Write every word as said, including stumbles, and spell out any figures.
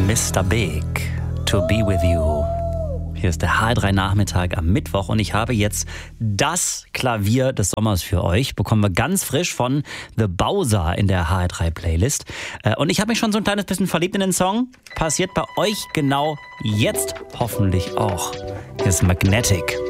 Mister Big, To Be With You. Hier ist der H drei Nachmittag am Mittwoch und ich habe jetzt das Klavier des Sommers für euch. Bekommen wir ganz frisch von The Bowser in der H drei Playlist. Und ich habe mich schon so ein kleines bisschen verliebt in den Song. Passiert bei euch genau jetzt hoffentlich auch. Hier ist Magnetic.